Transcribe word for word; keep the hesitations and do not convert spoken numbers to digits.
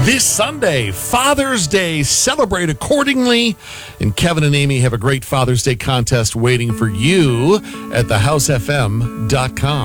This Sunday, Father's Day. Celebrate accordingly. And Kevin and Amy have a great Father's Day contest waiting for you at the house f m dot com.